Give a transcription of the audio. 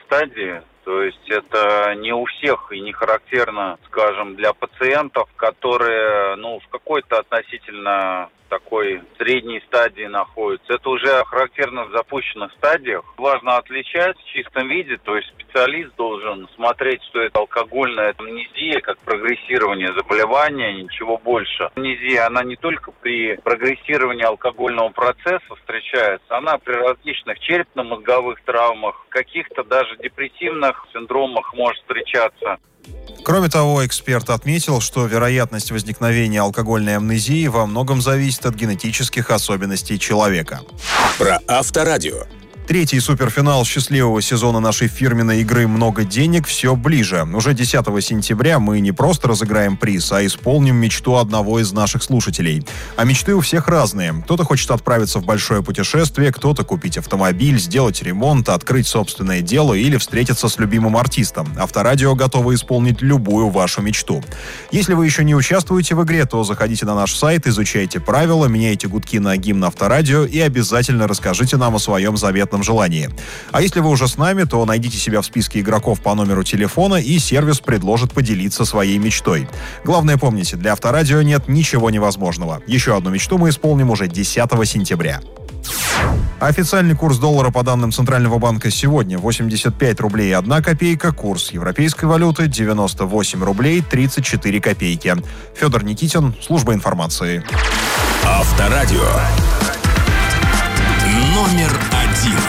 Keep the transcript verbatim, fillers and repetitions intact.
стадии. То есть это не у всех и не характерно, скажем, для пациентов, которые, ну, в какой-то относительно такой средней стадии находятся. Это уже характерно в запущенных стадиях. Важно отличать в чистом виде, то есть специалист должен смотреть, что это алкогольная амнезия, как прогрессирование заболевания, ничего больше. Амнезия, она не только при прогрессировании алкогольного процесса встречается, она при различных черепно-мозговых травмах, каких-то даже депрессивных синдромах может встречаться. Кроме того, эксперт отметил, что вероятность возникновения алкогольной амнезии во многом зависит от генетических особенностей человека. Про Авторадио. Третий суперфинал счастливого сезона нашей фирменной игры «Много денег» все ближе. Уже десятого сентября мы не просто разыграем приз, а исполним мечту одного из наших слушателей. А мечты у всех разные. Кто-то хочет отправиться в большое путешествие, кто-то купить автомобиль, сделать ремонт, открыть собственное дело или встретиться с любимым артистом. Авторадио готово исполнить любую вашу мечту. Если вы еще не участвуете в игре, то заходите на наш сайт, изучайте правила, меняйте гудки на гимн Авторадио и обязательно расскажите нам о своем заветном желании. А если вы уже с нами, то найдите себя в списке игроков по номеру телефона, и сервис предложит поделиться своей мечтой. Главное, помните, для Авторадио нет ничего невозможного. Еще одну мечту мы исполним уже десятого сентября. Официальный курс доллара по данным Центрального банка сегодня восемьдесят пять рублей одна копейка, курс европейской валюты девяносто восемь рублей тридцать четыре копейки. Федор Никитин, служба информации. Авторадио. Номер один.